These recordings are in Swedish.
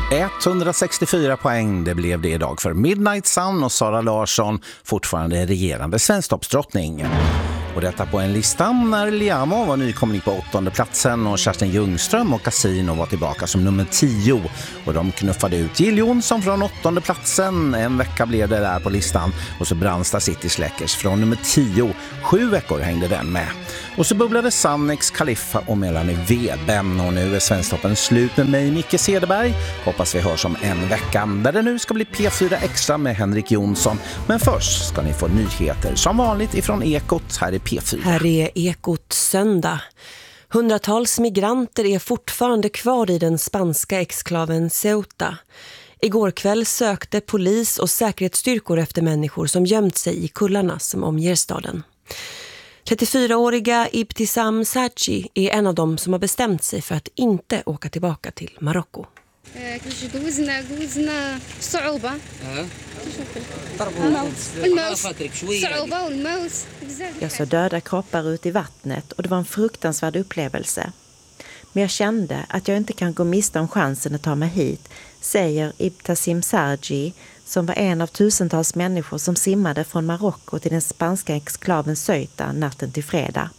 164 poäng, det blev det idag för Midnight Sun och Sara Larsson, fortfarande regerande svensktoppsdrottning. Och detta på en lista när Liamo var nykomling på 8:e platsen och Kerstin Ljungström och Casino var tillbaka som nummer 10. Och de knuffade ut Jill Johnson från 8:e platsen. En vecka blev det där på listan. Och så Brandsta City Släckers från nummer 10. 7 veckor hängde den med. Och så bubblade Sannex, Kaliffa och Melanie Weben. Och nu är Svensktoppen slut med mig, Micke Cederberg. Hoppas vi hörs om en vecka där det nu ska bli P4 Extra med Henrik Jonsson. Men först ska ni få nyheter som vanligt ifrån Ekot här i P4. Här är Ekot söndag. Hundratals migranter är fortfarande kvar i den spanska exklaven Ceuta. Igår kväll sökte polis och säkerhetsstyrkor efter människor som gömt sig i kullarna som omger staden. 34-åriga Ibtisam Sachi är en av dem som har bestämt sig för att inte åka tillbaka till Marocko. Jag såg döda kroppar ut i vattnet och det var en fruktansvärd upplevelse. Men jag kände att jag inte kan gå miste om chansen att ta mig hit, säger Ibtisam Sachi, som var en av tusentals människor som simmade från Marocko till den spanska exklaven Ceuta natten till fredag.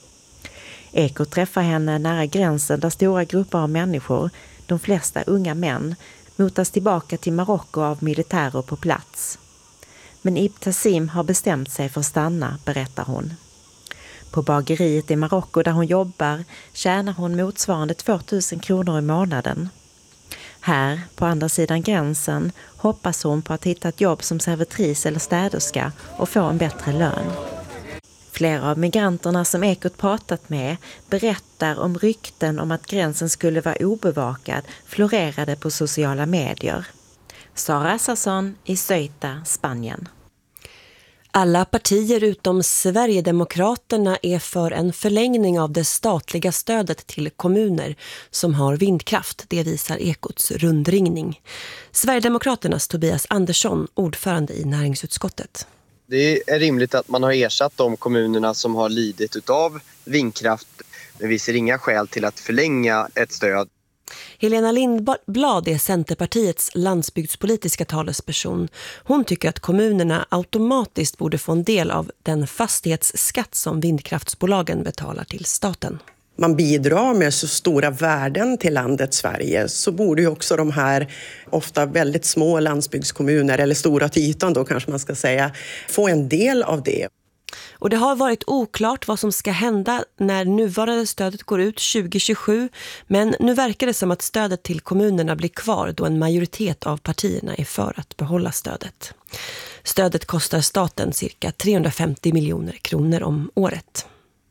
Eko träffar henne nära gränsen där stora grupper av människor, de flesta unga män, motas tillbaka till Marocko av militärer på plats. Men Ibtisam har bestämt sig för att stanna, berättar hon. På bageriet i Marocko där hon jobbar tjänar hon motsvarande 2000 kronor i månaden. Här, på andra sidan gränsen, hoppas hon på att hitta ett jobb som servitris eller städerska och få en bättre lön. Flera av migranterna som Ekot pratat med berättar om rykten om att gränsen skulle vara obevakad florerade på sociala medier. Sara Assarsson i Ceuta, Spanien. Alla partier utom Sverigedemokraterna är för en förlängning av det statliga stödet till kommuner som har vindkraft. Det visar Ekots rundringning. Sverigedemokraternas Tobias Andersson, ordförande i näringsutskottet. Det är rimligt att man har ersatt de kommunerna som har lidit utav vindkraft. Men vi ser inga skäl till att förlänga ett stöd. Helena Lindblad är Centerpartiets landsbygdspolitiska talesperson. Hon tycker att kommunerna automatiskt borde få en del av den fastighetsskatt som vindkraftsbolagen betalar till staten. Man bidrar med så stora värden till landet Sverige, så borde ju också de här ofta väldigt små landsbygdskommuner, eller stora till ytan då kanske man ska säga, få en del av det. Och det har varit oklart vad som ska hända när nuvarande stödet går ut 2027, men nu verkar det som att stödet till kommunerna blir kvar då en majoritet av partierna är för att behålla stödet. Stödet kostar staten cirka 350 miljoner kronor om året.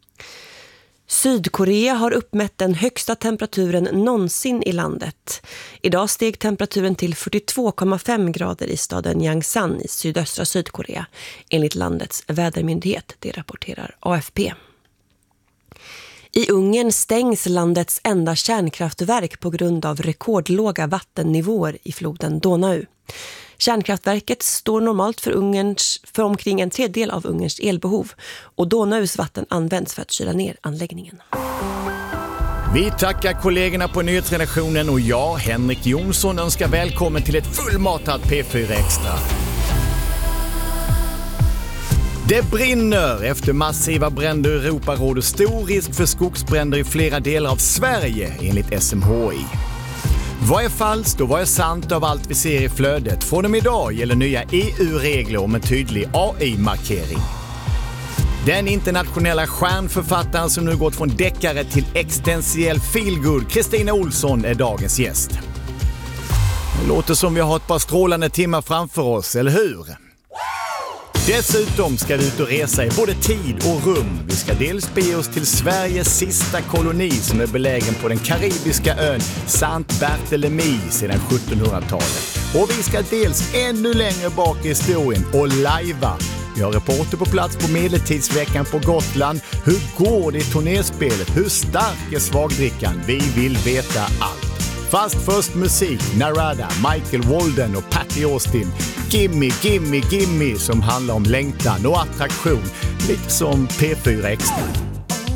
Sydkorea har uppmätt den högsta temperaturen någonsin i landet. Idag steg temperaturen till 42,5 grader i staden Yangsan i sydöstra Sydkorea, enligt landets vädermyndighet, det rapporterar AFP. I Ungern stängs landets enda kärnkraftverk på grund av rekordlåga vattennivåer i floden Donau. Kärnkraftverket står normalt för omkring en tredjedel av Ungerns elbehov och Donaus vatten används för att kyla ner anläggningen. Vi tackar kollegorna på nyhetsredaktionen och jag, Henrik Jonsson, önskar välkommen till ett fullmatat P4 Extra. Det brinner efter massiva bränder i Europa, råder stor risk för skogsbränder i flera delar av Sverige enligt SMHI. Vad är falskt och vad är sant av allt vi ser i flödet? Från och med idag gäller nya EU-regler om en tydlig AI-markering. Den internationella stjärnförfattaren som nu gått från deckare till existentiell feelgood, Kristina Olsson, är dagens gäst. Det låter som vi har ett par strålande timmar framför oss, eller hur? Dessutom ska vi ut och resa i både tid och rum. Vi ska dels bege oss till Sveriges sista koloni som är belägen på den karibiska ön Saint Barthélemy sedan 1700-talet. Och vi ska dels ännu längre bak i historien och lajva. Vi har reporter på plats på Medeltidsveckan på Gotland. Hur går det i turnéspelet? Hur stark är svagdrickan? Vi vill veta allt. Fast först musik, Narada, Michael Walden och Patty Austin. Gimme, gimme, gimme som handlar om längtan och attraktion, lite som P4 Extra.